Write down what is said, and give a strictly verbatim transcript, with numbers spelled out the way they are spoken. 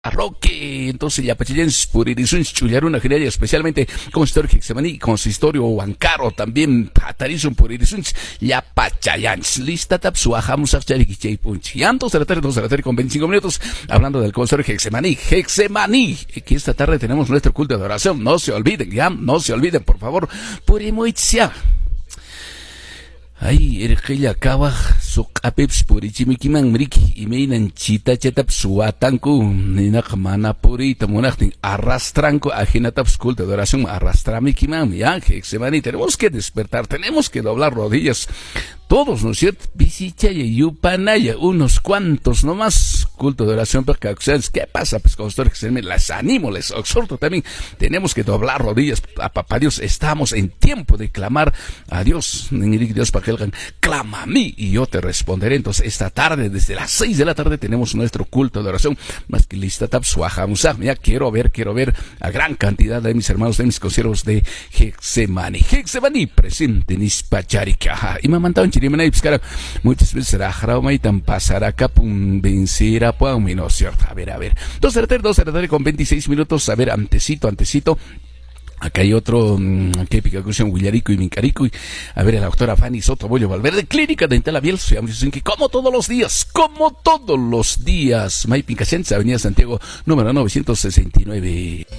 Roque, entonces ya pachillens por irisun chullaruna general especialmente consistorio Hexemaní, consistorio Huancaro también patarizun por irisun ya pachayans lista tapsuajamos achariquichay punch y antes de la tarde dos de la tarde con veinticinco minutos hablando del consistorio Hexemaní, Hexemaní que esta tarde tenemos nuestro culto de adoración, no se olviden ya, no se olviden por favor, por emoitzia. Ay, erqilla kawaj suqapips purichimikiman mriki imeinan chita chatap suatanku ninaq mana purita munaqtin arrastranku ajinataps culto de adoración arrastramikiman ya Hexemaní tenemos que despertar, tenemos que doblar rodillas todos, ¿no es cierto? Visichaya y Yupanaya, unos cuantos nomás, culto de oración para ¿qué pasa? Pues con ustedes que las animo, les exhorto también, tenemos que doblar rodillas a papá Dios, estamos en tiempo de clamar a Dios, Dios para que él clama a mí y yo te responderé. Entonces esta tarde, desde las seis de la tarde tenemos nuestro culto de oración, más que lista tapsuajamusa, ya quiero ver, quiero ver a gran cantidad de mis hermanos, de mis consiervos de Hexemaní, Hexemaní presente en Ispacharika, y me han mandado en muchas veces será Jarauma y tan pasará capun vencer a Puan, ¿no es cierto? A ver, a ver. Dos de la tarde, dos de la tarde con veintiséis minutos. A ver, antecito, antecito. Acá hay otro, mmm, que pica cuestión Guillarico y Mincarico. Y, a ver, la doctora Fanny Soto Bollo Valverde, Clínica Dental Abiel, que como todos los días, como todos los días, May Pincasiense, Avenida Santiago, número novecientos sesenta y nueve.